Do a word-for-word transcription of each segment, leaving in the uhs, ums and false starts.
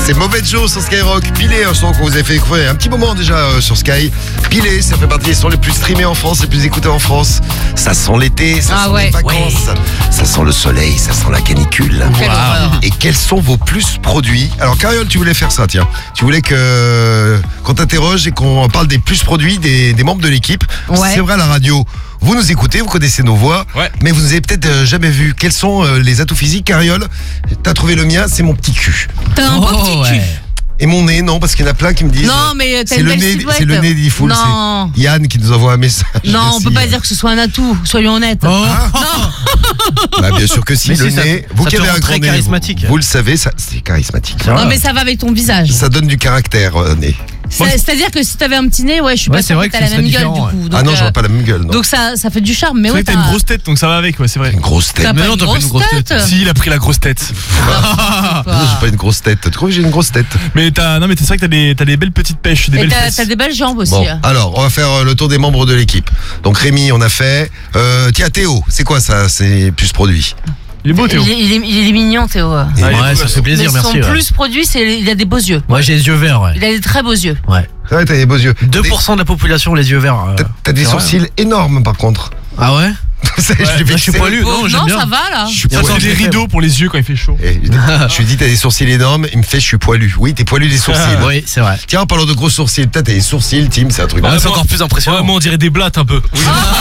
C'est Mauvais Joe sur Skyrock. Pilé, un son qu'on vous a fait découvrir il y a un petit moment déjà euh, sur Sky. Pilé, ça fait partie des sons les plus streamés en France, les plus écoutés en France. Ça sent l'été, ça Ah sent ouais, les vacances, ouais. ça sent le soleil, ça sent la canicule. Quelle horreur. Et quels sont vos plus produits? Alors Cariole, tu voulais faire ça, tiens. Tu voulais que qu'on t'interroge et qu'on parle des plus produits des, des membres de l'équipe. Ouais. C'est vrai à la radio. Vous nous écoutez, vous connaissez nos voix, Ouais. mais vous nous avez peut-être euh, jamais vu. Quels sont euh, les atouts physiques? Cariole, t'as trouvé le mien, c'est mon petit cul. T'as un beau petit cul. ouais. Et mon nez, non, parce qu'il y en a plein qui me disent. Non, mais t'as c'est une le belle nez, silhouette. c'est le nez d'Ifoul. Non. C'est Yann qui nous envoie un message. Non, on Merci. peut pas dire que ce soit un atout, soyons honnêtes. Oh. Bah, bien sûr que si, Mais le si, ça- nez. Vous ça qui te avez rend un très grand nez, charismatique. Vous, vous le savez, ça, c'est charismatique. C'est vrai. Non, mais ça va avec ton visage. Ça donne du caractère, euh, nez. C'est- C'est-à-dire que si t'avais un petit nez, ouais, je suis Ouais, pas c'est sûre vrai que que t'as la ce même serait gueule du différent, coup. ouais. Donc, Ah non, j'aurais euh, pas la même gueule, non. Donc ça, ça fait du charme, mais C'est vrai ouais. que t'as une t'as- grosse tête, donc ça va avec, ouais, c'est vrai. Une grosse tête. T'as Mais pas non, une t'as pas une grosse grosse tête. Si, il a pris la grosse tête. Quoi. Non, j'ai pas une grosse tête. Tu trouves que j'ai une grosse tête? Mais t'as, non, mais c'est vrai que t'as des, t'as des belles petites pêches, des Et belles t'as fesses. t'as des belles jambes aussi. Bon, alors, on va faire euh, le tour des membres de l'équipe. Donc Rémi, on a fait. Euh, tiens, Théo, c'est quoi ça? C'est plus produit. Il est beau, Théo. Il est, il est- il est mignon, Théo. Et- Ah, il est Ouais, beau, ça gosse. fait plaisir, mais son merci. ouais. plus produit, c'est il a des beaux yeux. Moi, j'ai les yeux verts, ouais. Il a des très beaux yeux. Ouais. C'est vrai, t'as des beaux yeux. deux pour cent de la population, les yeux verts. euh. T'as- T'as des C'est vrai. sourcils énormes par contre. Ah ouais? Ça, je l'ai Moi, je suis vexé. poilu. Non, Oh, j'aime non, bien. ça va là. Je suis Ça poilu. sent des rideaux pour les yeux quand il fait chaud. Et je lui dis t'as des sourcils énormes, il me fait je suis poilu. Oui, t'es poilu des sourcils. Oui, c'est vrai. Tiens, en parlant de gros sourcils, peut-être t'as des sourcils, Tim, c'est un truc. Ah, Ouais, c'est moi- encore plus impressionnant. Ouais, moi on dirait des blattes un peu.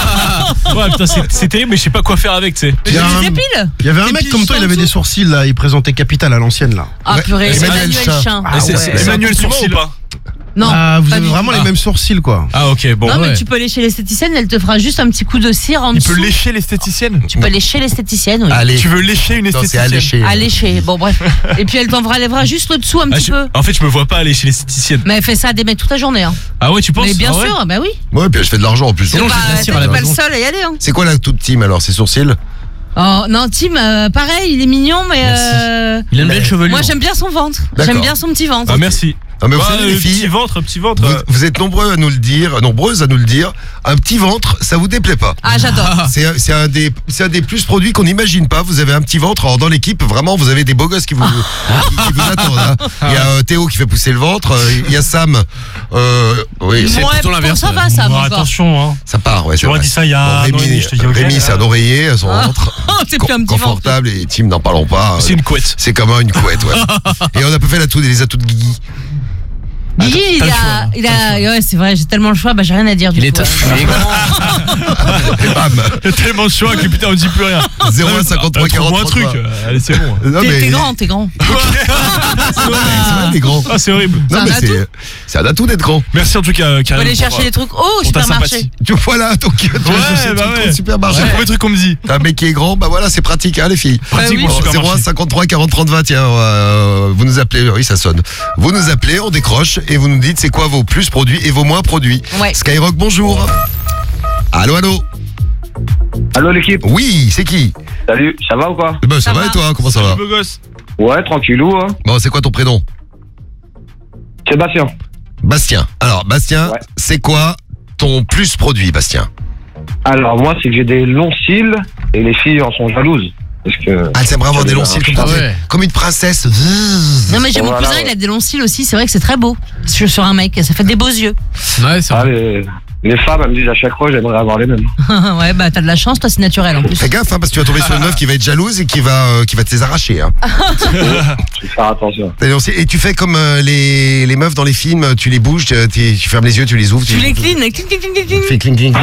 Ouais, putain, c'est, c'est terrible, mais je sais pas quoi faire avec, tu sais. Tu Il y a un- les épiles. Il y avait un Des mec piges comme toi, il en avait dessous. des sourcils là, il présentait Capital à l'ancienne là. Ah Ouais. purée, Emmanuel Emmanuel Chin. Chin. Ah, c'est, ouais. c'est Emmanuel Sourcil ou pas? Non, Ah, vous pas avez du vraiment tout. les mêmes sourcils quoi. Ah, ok, bon. Non, mais ouais. tu peux lécher l'esthéticienne, elle te fera juste un petit coup de cire en Il dessous. peut lécher l'esthéticienne. Tu peux lécher l'esthéticienne, oui. Allez. Tu veux lécher une Non, c'est esthéticienne? alléché. À lécher, bon bref. Et puis elle t'enlèvera juste le dessous un Ah, petit je- peu. En fait, je me vois pas aller chez l'esthéticienne. Mais elle fait ça à des mecs toute la journée. Hein. Ah ouais, tu penses? Mais bien Ah ouais sûr, bah oui. Ouais, puis je fais de l'argent en plus. Sinon, Bah, j'ai de la t'es cire à la pas le maison. seul à y aller. Hein. C'est quoi la toute team alors? C'est sourcils? Oh, non, Tim, euh, pareil, il est mignon, mais euh, Il a une belle chevelure. moi j'aime bien son ventre. D'accord. J'aime bien son petit ventre. Ah, merci. Ah, mais vous Ouais, savez, euh, les filles, petit ventre, petit ventre. vous, euh, vous êtes nombreux à nous le dire, nombreuses à nous le dire. Un petit ventre, ça vous déplaît pas? Ah, j'adore. C'est c'est un des c'est un des plus produits qu'on n'imagine pas. Vous avez un petit ventre. Alors dans l'équipe, vraiment, vous avez des beaux gosses qui vous qui, qui vous attendent. hein. Il y a euh, Théo qui fait pousser le ventre. euh, Il y a Sam. Euh, oui, C'est Ouais, plutôt pourtant, l'inverse. ça va, ça bon, va. attention, hein. ça part. Ouais, c'est Tu aurais vrai. dit ça il y a un an et Rémi, demi, je te dis, ok, Rémi, là. c'est un oreiller, son ventre. C'est plus un petit ventre. Confortable et Tim, n'en parlons pas. C'est une couette. C'est comme une couette, ouais. Et on a pas fait la tout, les atouts de Guigui. Guigui, il t'as le a, choix, il a, ouais, c'est vrai, j'ai tellement le choix, bah j'ai rien à dire du Il est tout. tough. ouais. Il est grand. Et bam. Il y a tellement de choix que putain, on dit plus rien. zéro un cinquante-trois Ah, trouve-moi quarante un truc. euh, Allez, c'est bon. Non, T'es mais- t'es grand, t'es grand. C'est vrai, les grands. Ah, c'est horrible. Non, un mais atout. c'est c'est un atout d'être grand. Merci en tout cas, On Karim. va aller pour, chercher euh, les trucs. Oh, pour ta supermarché. sympathie. Tu voilà, donc tu vas chercher Ouais, des bah trucs ouais. au supermarché. C'est le premier truc qu'on me dit. T'as un mec qui est grand, bah voilà, c'est pratique, hein, les filles. Pratique, oui. mon zéro un supermarché. cinquante-trois quarante trente vingt, tiens, euh, vous nous appelez, oui, ça sonne. Vous nous appelez, on décroche et vous nous dites c'est quoi vos plus produits et vos moins produits. Ouais. Skyrock, bonjour. Allô, allô. Allô l'équipe, Oui, c'est qui? salut, ça va ou quoi? Eh ben, ça, Ça va va. et toi, comment ça va? Beau gosse. Ouais, tranquillou, hein. Bon, c'est quoi ton prénom? Sébastien. Bastien. Alors, Bastien, Ouais. c'est quoi ton plus produit, Bastien? Alors moi, c'est que j'ai des longs cils et les filles en sont jalouses. Parce que... Ah, t'aimerais avoir Ça des longs démarre. cils comme, Ah ça, ouais. comme une princesse. Non, mais j'ai mon Voilà, cousin, ouais. il a des longs cils aussi. C'est vrai que c'est très beau sur, sur un mec. Ça fait des beaux yeux. Ouais, c'est Ah, vrai. les... les femmes, elles me disent à chaque fois, j'aimerais avoir les mêmes. Ouais, bah t'as de la chance, toi, c'est naturel en plus. Fais gaffe, hein, parce que tu vas tomber sur une meuf qui va être jalouse et qui va, euh, qui va te les arracher. Hein. Je vais faire attention. T'as des longs cils. Et tu fais comme euh, les, les meufs dans les films, tu les bouges, tu, tu- tu fermes les yeux, tu les ouvres. Tu les clean, clean, clean, clean, clean. Tu fais cling cling.